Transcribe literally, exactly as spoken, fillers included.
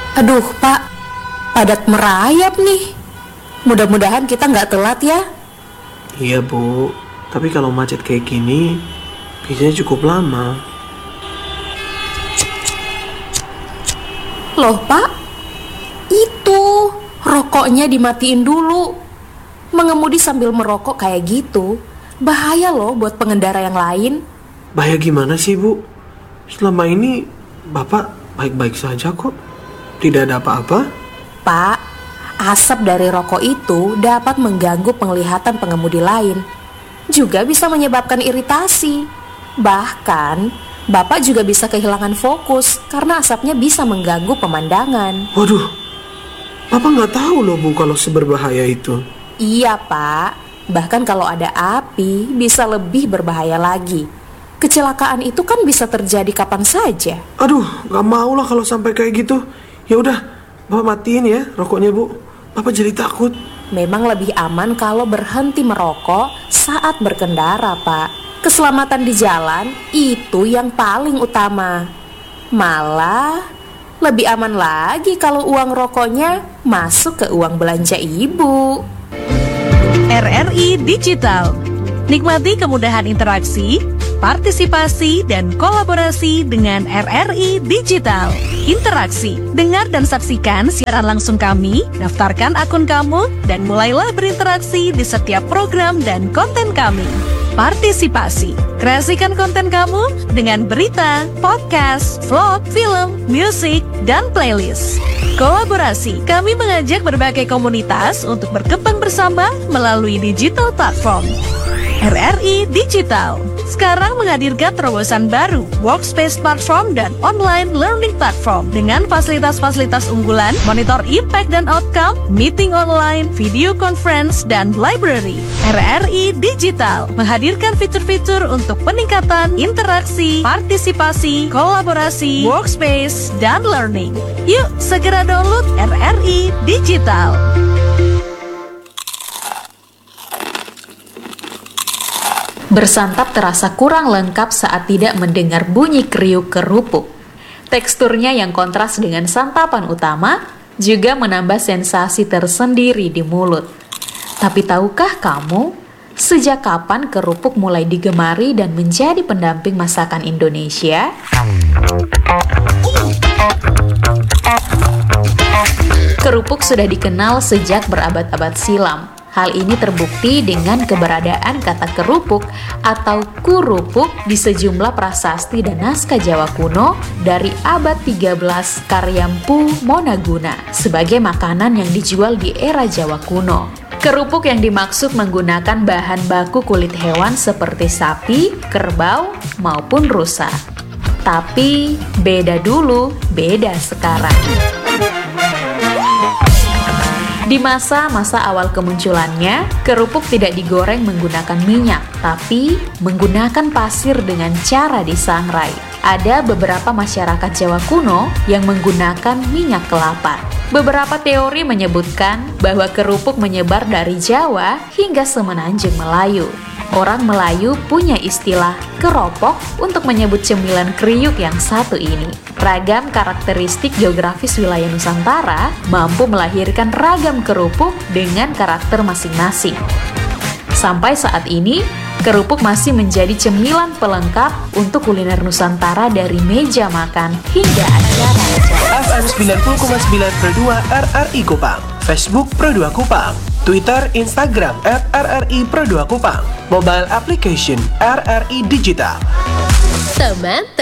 Aduh, Pak, padat merayap nih. Mudah-mudahan kita nggak telat ya. Iya Bu, tapi kalau macet kayak gini biasanya cukup lama. Loh, Pak, itu rokoknya dimatiin dulu. Mengemudi sambil merokok kayak gitu bahaya loh buat pengendara yang lain. Bahaya gimana sih Bu? Selama ini Bapak baik-baik saja kok. Tidak ada apa-apa. Pak, asap dari rokok itu dapat mengganggu penglihatan pengemudi lain. Juga bisa menyebabkan iritasi. Bahkan, Bapak juga bisa kehilangan fokus karena asapnya bisa mengganggu pemandangan. Waduh, Bapak nggak tahu loh Bu kalau seberbahaya itu. Iya, Pak. Bahkan kalau ada api, bisa lebih berbahaya lagi. Kecelakaan itu kan bisa terjadi kapan saja. Aduh, nggak mau lah kalau sampai kayak gitu. Ya udah, Bapak matiin ya rokoknya Bu. Bapak jadi takut. Memang lebih aman kalau berhenti merokok saat berkendara, Pak. Keselamatan di jalan itu yang paling utama. Malah lebih aman lagi kalau uang rokoknya masuk ke uang belanja ibu. R R I Digital. Nikmati kemudahan interaksi, partisipasi, dan kolaborasi dengan R R I Digital. Interaksi, dengar dan saksikan siaran langsung kami, daftarkan akun kamu, dan mulailah berinteraksi di setiap program dan konten kami. Partisipasi, kreasikan konten kamu dengan berita, podcast, vlog, film, musik, dan playlist. Kolaborasi, kami mengajak berbagai komunitas untuk berkembang bersama melalui digital platform. R R I Digital sekarang menghadirkan terobosan baru, workspace platform dan online learning platform dengan fasilitas-fasilitas unggulan, monitor impact dan outcome, meeting online, video conference, dan library. R R I Digital menghadirkan fitur-fitur untuk peningkatan interaksi, partisipasi, kolaborasi, workspace, dan learning. Yuk, segera download R R I Digital. Bersantap terasa kurang lengkap saat tidak mendengar bunyi kriuk kerupuk. Teksturnya yang kontras dengan santapan utama juga menambah sensasi tersendiri di mulut. Tapi tahukah kamu, sejak kapan kerupuk mulai digemari dan menjadi pendamping masakan Indonesia? Kerupuk sudah dikenal sejak berabad-abad silam. Hal ini terbukti dengan keberadaan kata kerupuk atau kurupuk di sejumlah prasasti dan naskah Jawa kuno dari abad tiga belas karya Mpu Monaguna sebagai makanan yang dijual di era Jawa kuno. Kerupuk yang dimaksud menggunakan bahan baku kulit hewan seperti sapi, kerbau, maupun rusa. Tapi beda dulu, beda sekarang. Di masa-masa awal kemunculannya, kerupuk tidak digoreng menggunakan minyak, tapi menggunakan pasir dengan cara disangrai. Ada beberapa masyarakat Jawa kuno yang menggunakan minyak kelapa. Beberapa teori menyebutkan bahwa kerupuk menyebar dari Jawa hingga semenanjung Melayu. Orang Melayu punya istilah keropok untuk menyebut cemilan kriuk yang satu ini. Ragam karakteristik geografis wilayah Nusantara mampu melahirkan ragam kerupuk dengan karakter masing-masing. Sampai saat ini, kerupuk masih menjadi cemilan pelengkap untuk kuliner Nusantara dari meja makan hingga acara-acara. F M sembilan puluh koma sembilan Pro dua R R I Kupang, Facebook Pro dua Kupang, Twitter, Instagram at R R I Pro dua Kupang, mobile application R R I Digital. Teman